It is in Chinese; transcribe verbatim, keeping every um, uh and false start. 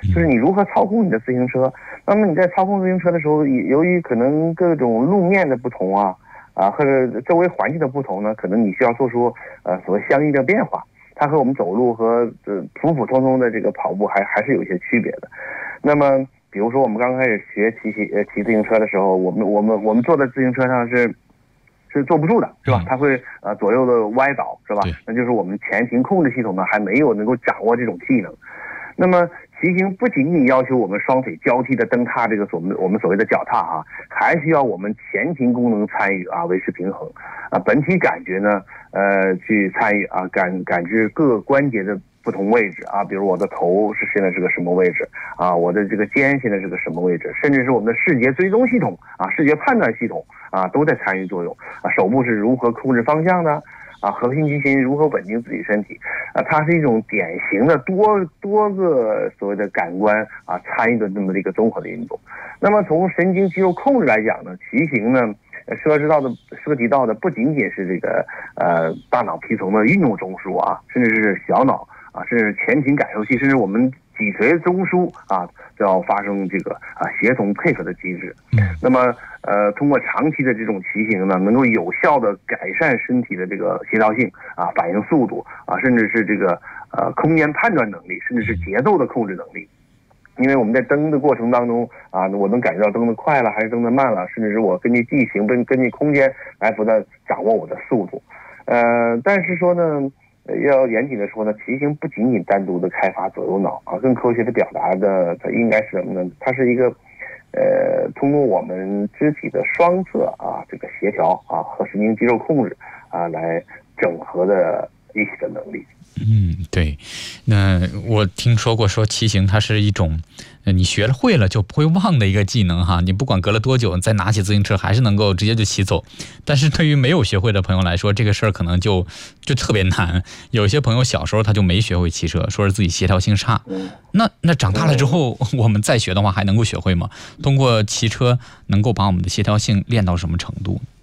就是你如何操控你的自行车。那么你在操控自行车的时候，由于可能各种路面的不同啊，啊或者周围环境的不同呢，可能你需要做出呃所谓相应的变化。它和我们走路和呃普普通通的这个跑步还还是有一些区别的。那么比如说我们刚开始学骑骑呃骑自行车的时候，我们我们我们坐在自行车上是是坐不住的，是吧？它会呃左右的歪倒，是吧？那就是我们前行控制系统呢还没有能够掌握这种技能。那么骑行不仅仅要求我们双腿交替的蹬踏这个所我们所谓的脚踏啊，还需要我们前庭功能参与啊，维持平衡啊，本体感觉呢呃去参与啊，感感知各个关节的不同位置啊，比如我的头是现在是个什么位置啊，我的这个肩现在是个什么位置，甚至是我们的视觉追踪系统啊，视觉判断系统啊都在参与作用啊，手部是如何控制方向的啊，核心肌群如何稳定自己身体啊，它是一种典型的多多个所谓的感官啊参与的这么的一个综合的运动。那么从神经肌肉控制来讲呢，骑行呢涉及到的涉及到的不仅仅是这个呃大脑皮层的运动中枢啊，甚至是小脑啊，甚至是前庭感受器，甚至我们脊髓中枢啊，都要发生这个啊协同配合的机制。那么呃，通过长期的这种骑行呢，能够有效的改善身体的这个协调性啊、反应速度啊，甚至是这个呃空间判断能力，甚至是节奏的控制能力。因为我们在蹬的过程当中啊，我能感觉到蹬得快了还是蹬得慢了，甚至是我根据地形根根据空间来不断掌握我的速度。呃，但是说呢，要严谨的说呢，骑行不仅仅单独的开发左右脑啊，更科学的表达的，它应该是什么呢？它是一个呃，通过我们肢体的双侧啊这个协调啊和神经肌肉控制啊来整合的一起的能力。 嗯，对。那我听说过说骑行它是一种你学了会了就不会忘的一个技能哈，你不管隔了多久再拿起自行车还是能够直接就骑走。但是对于没有学会的朋友来说，这个事儿可能就就特别难。有些朋友小时候他就没学会骑车，说是自己协调性差。那那长大了之后我们再学的话还能够学会吗？通过骑车能够把我们的协调性练到什么程度？